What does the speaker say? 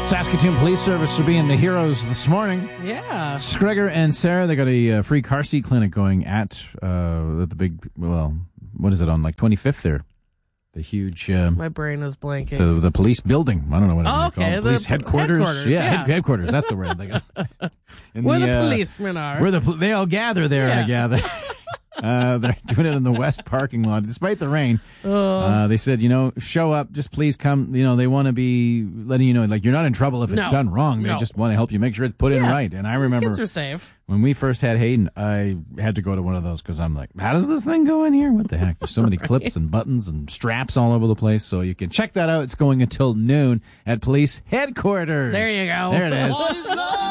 Saskatoon Police Service for being the heroes this morning. Yeah. Scregger and Sarah, they got a free car seat clinic going at the big, what is it on, like 25th there? The huge... My brain is blanking. The police building. I don't know what it's called. Police headquarters. Headquarters. That's the word. Where the policemen are. They all gather there and gather. They're doing it in the west parking lot, despite the rain. They said, show up, just please come. They want to be letting you know, like, you're not in trouble if it's done wrong. They just want to help you make sure it's put in right. And I remember kids are safe. When we first had Hayden, I had to go to one of those because I'm like, how does this thing go in here? What the heck? There's so many clips and buttons and straps all over the place. So you can check that out. It's going until noon at police headquarters. There you go. There it is.